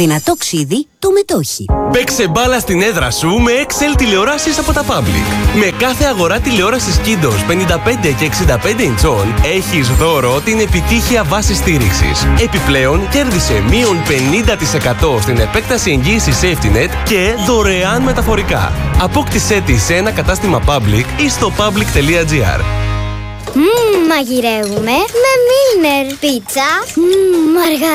Δυνατό ξύδι, το μετόχι. Παίξε μπάλα στην έδρα σου με Excel τηλεοράσεις από τα Public. Με κάθε αγορά τηλεόρασης Kiddos 55 και 65 ιντσών έχεις δώρο την επιτύχεια βάση στήριξης. Επιπλέον κέρδισε μείον 50% στην επέκταση εγγύησης SafetyNet και δωρεάν μεταφορικά. Απόκτησέ τη σε ένα κατάστημα Public ή στο public.gr. Μαγειρεύουμε με Milner. Πίτσα,